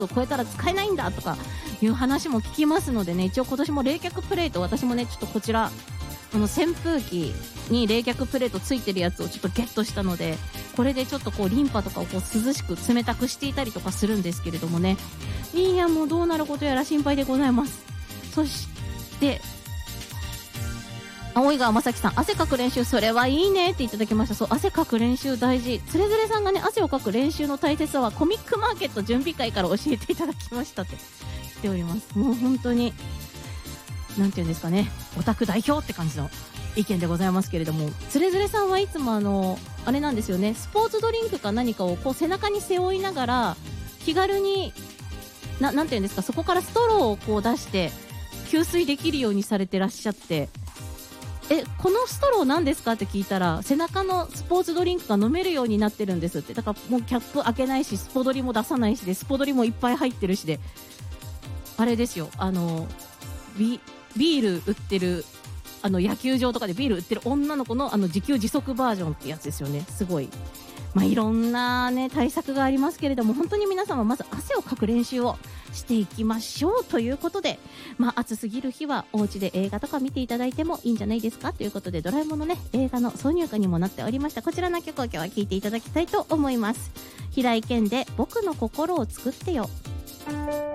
を超えたら使えないんだとかいう話も聞きますのでね、一応今年も冷却プレート、私もねちょっとこちら扇風機に冷却プレートついてるやつをちょっとゲットしたので、これでちょっとこうリンパとかをこう涼しく冷たくしていたりとかするんですけれどもね、いやもうどうなることやら心配でございます。そして青井川正樹さん、汗かく練習それはいいねっていただきました。そう、汗かく練習大事。つれづれさんがね、汗をかく練習の大切さはコミックマーケット準備会から教えていただきましたって来ております。もう本当になんていうんですかね、オタク代表って感じの意見でございますけれども、つれづれさんはいつもあれなんですよね、スポーツドリンクか何かをこう背中に背負いながら気軽になんていうんですか、そこからストローをこう出して給水できるようにされてらっしゃって、このストロー何ですかって聞いたら、背中のスポーツドリンクが飲めるようになってるんですって。だからもうキャップ開けないし、スポドリも出さないしで、スポドリもいっぱい入ってるしで、あれですよ、ビール売ってる野球場とかでビール売ってる女の子の自給自足バージョンってやつですよね。すごい、いろんなね対策がありますけれども、本当に皆様まず汗をかく練習をしていきましょうということで、暑すぎる日はお家で映画とか見ていただいてもいいんじゃないですかということで、ドラえもんのね映画の挿入歌にもなっておりましたこちらの曲を今日は聴いていただきたいと思います。平井堅で僕の心を作ってよ。